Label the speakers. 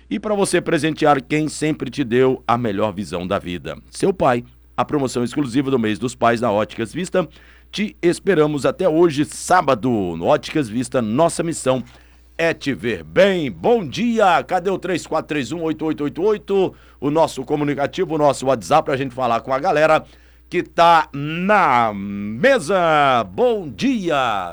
Speaker 1: e para você presentear quem sempre te deu a melhor visão da vida, seu pai. A promoção exclusiva do mês dos pais na Óticas Vista. Te esperamos até hoje, sábado, no Óticas Vista. Nossa missão é te ver bem. Bom dia! Cadê o 3431-8888? O nosso comunicativo, o nosso WhatsApp pra gente falar com a galera que tá na mesa. Bom dia!